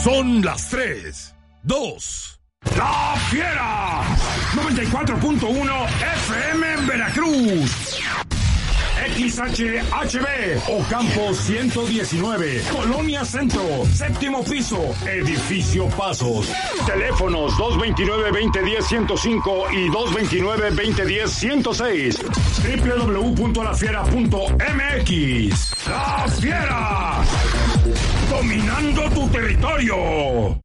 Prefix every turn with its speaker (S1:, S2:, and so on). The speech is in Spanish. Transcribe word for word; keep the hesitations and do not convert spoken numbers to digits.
S1: Son las tres, dos.
S2: ¡La Fiera! noventa y cuatro punto uno F M en Veracruz. X H H B, Ocampo ciento diecinueve, Colonia Centro, séptimo piso, Edificio Pasos. Teléfonos dos veintinueve, veinte diez, ciento cinco y dos veintinueve, veinte diez, ciento seis. doble u doble u doble u punto la fiera punto m x. ¡La Fiera! Dominando tu territorio.